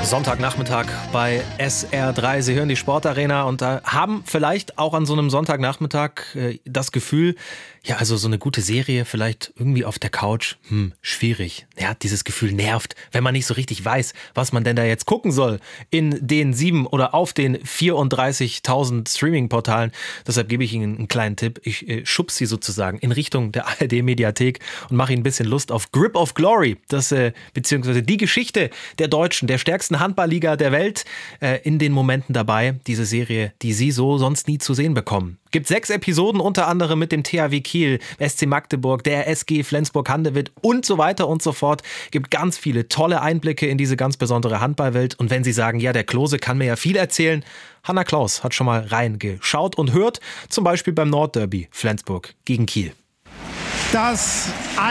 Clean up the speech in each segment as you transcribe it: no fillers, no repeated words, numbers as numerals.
Sonntagnachmittag bei SR3. Sie hören die Sportarena und haben vielleicht auch an so einem Sonntagnachmittag das Gefühl, ja, also so eine gute Serie vielleicht irgendwie auf der Couch, schwierig. Ja, dieses Gefühl nervt, wenn man nicht so richtig weiß, was man denn da jetzt gucken soll in den 7 oder auf den 34.000 Streaming-Portalen. Deshalb gebe ich Ihnen einen kleinen Tipp. Ich schubse Sie sozusagen in Richtung der ARD-Mediathek und mache Ihnen ein bisschen Lust auf Grip of Glory, beziehungsweise die Geschichte der Deutschen, der stärksten Handballliga der Welt, in den Momenten dabei. Diese Serie, die Sie so sonst nie zu sehen bekommen. Gibt 6 Episoden, unter anderem mit dem THW Kiel, SC Magdeburg, der SG Flensburg-Handewitt und so weiter und so fort. Gibt ganz viele tolle Einblicke in diese ganz besondere Handballwelt. Und wenn Sie sagen, ja, der Klose kann mir ja viel erzählen, Hanna Klaus hat schon mal reingeschaut und hört, zum Beispiel beim Nordderby Flensburg gegen Kiel. Das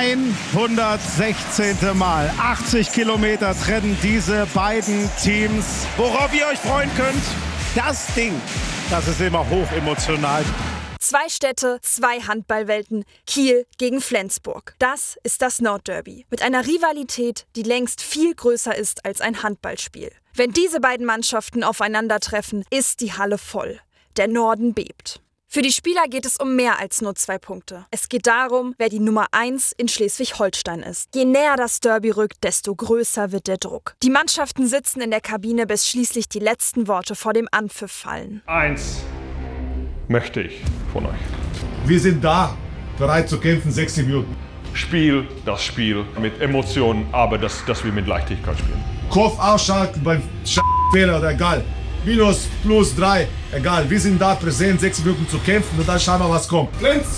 116. Mal. 80 Kilometer trennen diese beiden Teams. Worauf ihr euch freuen könnt, das Ding, das ist immer hochemotional. 2 Städte, 2 Handballwelten, Kiel gegen Flensburg. Das ist das Nordderby. Mit einer Rivalität, die längst viel größer ist als ein Handballspiel. Wenn diese beiden Mannschaften aufeinandertreffen, ist die Halle voll. Der Norden bebt. Für die Spieler geht es um mehr als nur 2 Punkte. Es geht darum, wer die Nummer 1 in Schleswig-Holstein ist. Je näher das Derby rückt, desto größer wird der Druck. Die Mannschaften sitzen in der Kabine, bis schließlich die letzten Worte vor dem Anpfiff fallen. 1 möchte ich von euch. Wir sind da, bereit zu kämpfen, 60 Minuten. Spiel das Spiel mit Emotionen, aber dass wir mit Leichtigkeit spielen. Kopf ausschalten beim Fehler oder egal. Minus, plus 3, egal. Wir sind da präsent, 6 Minuten zu kämpfen und dann schauen wir, was kommt.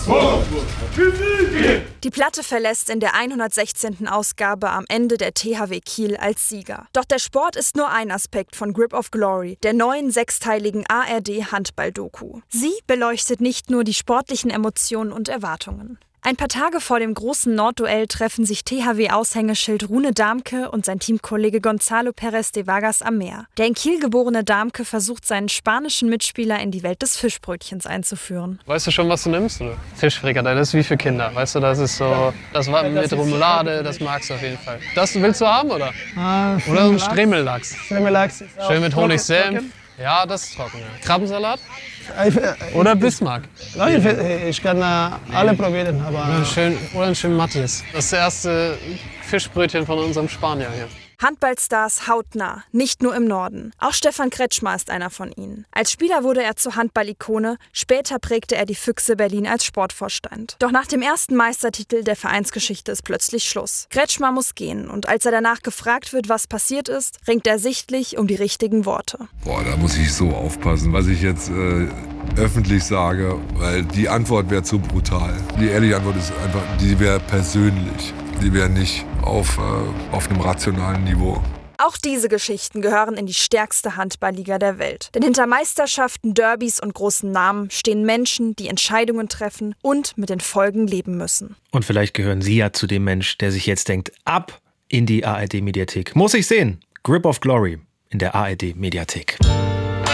Die Platte verlässt in der 116. Ausgabe am Ende der THW Kiel als Sieger. Doch der Sport ist nur ein Aspekt von Grip of Glory, der neuen 6-teiligen ARD-Handball-Doku. Sie beleuchtet nicht nur die sportlichen Emotionen und Erwartungen. Ein paar Tage vor dem großen Nordduell treffen sich THW-Aushängeschild Rune Damke und sein Teamkollege Gonzalo Perez de Vargas am Meer. Der in Kiel geborene Damke versucht, seinen spanischen Mitspieler in die Welt des Fischbrötchens einzuführen. Weißt du schon, was du nimmst? Oder? Fischfrikadelle, das ist wie für Kinder. Weißt du, das ist so, das war mit Remoulade, das magst du auf jeden Fall. Das willst du haben, oder? Oder ein Stremellachs. Stremellachs. Schön mit Honigsenf. Ja, das ist trocken. Ja. Krabbensalat? Oder Bismarck? Ich kann alle probieren, aber... Oder ein schön Matthias. Das ist das erste Fischbrötchen von unserem Spanier hier. Handballstars hautnah, nicht nur im Norden. Auch Stefan Kretschmer ist einer von ihnen. Als Spieler wurde er zur Handball-Ikone, später prägte er die Füchse Berlin als Sportvorstand. Doch nach dem ersten Meistertitel der Vereinsgeschichte ist plötzlich Schluss. Kretschmer muss gehen und als er danach gefragt wird, was passiert ist, ringt er sichtlich um die richtigen Worte. Da muss ich so aufpassen, was ich jetzt öffentlich sage, weil die Antwort wäre zu brutal. Die ehrliche Antwort ist einfach, die wäre persönlich. Die wäre nicht auf einem rationalen Niveau. Auch diese Geschichten gehören in die stärkste Handballliga der Welt. Denn hinter Meisterschaften, Derbys und großen Namen stehen Menschen, die Entscheidungen treffen und mit den Folgen leben müssen. Und vielleicht gehören Sie ja zu dem Mensch, der sich jetzt denkt, ab in die ARD-Mediathek. Muss ich sehen. Grip of Glory in der ARD-Mediathek.